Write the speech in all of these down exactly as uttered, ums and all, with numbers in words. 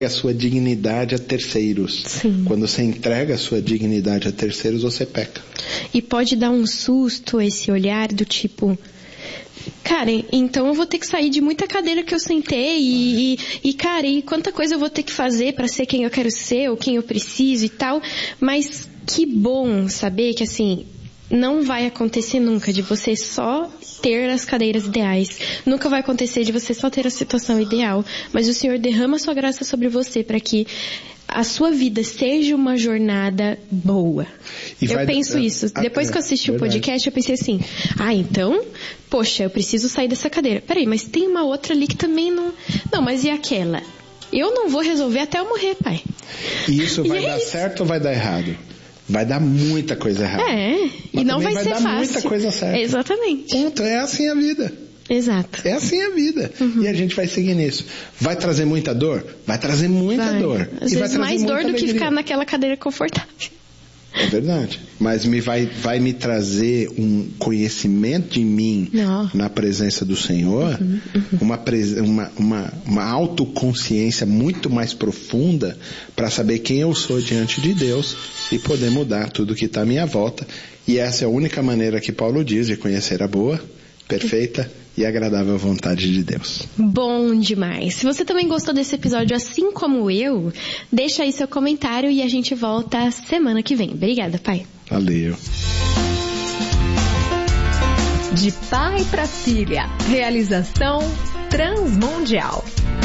a sua dignidade a terceiros. Sim. Quando você entrega a sua dignidade a terceiros, você peca. E pode dar um susto esse olhar do tipo... Cara, então eu vou ter que sair de muita cadeira que eu sentei e, e, e cara, e quanta coisa eu vou ter que fazer pra ser quem eu quero ser ou quem eu preciso e tal. Mas que bom saber que, assim, não vai acontecer nunca de você só ter as cadeiras ideais. Nunca vai acontecer de você só ter a situação ideal. Mas o Senhor derrama a sua graça sobre você para que a sua vida seja uma jornada boa. E eu vai, penso é, isso. É, Depois que eu assisti é, o podcast, eu pensei assim, ah, então, poxa, eu preciso sair dessa cadeira. Peraí, mas tem uma outra ali que também não... Não, mas e aquela? Eu não vou resolver até eu morrer, pai. E isso vai e dar é isso. certo ou vai dar errado? Vai dar muita coisa errada. É, mas e não vai, vai ser dar fácil. Muita coisa certa. Exatamente. Ponto, é assim a vida. Exato. É assim a vida. Uhum. E a gente vai seguir nisso. Vai trazer muita dor? Vai trazer muita vai. dor. Às e vezes vai trazer mais dor do alegria. que ficar naquela cadeira confortável. É verdade. Mas me vai, vai me trazer um conhecimento de mim Não. na presença do Senhor, uhum, uhum. Uma, uma, uma, uma autoconsciência muito mais profunda para saber quem eu sou diante de Deus e poder mudar tudo que está à minha volta. E essa é a única maneira que Paulo diz de conhecer a boa, perfeita e agradável vontade de Deus. Bom demais. Se você também gostou desse episódio assim como eu, deixa aí seu comentário e a gente volta semana que vem. Obrigada, pai. Valeu. De pai para filha. Realização Transmundial.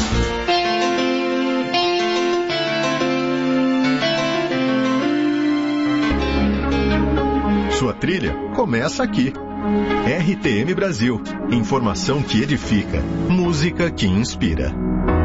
Sua trilha começa aqui. R T M Brasil. Informação que edifica. Música que inspira.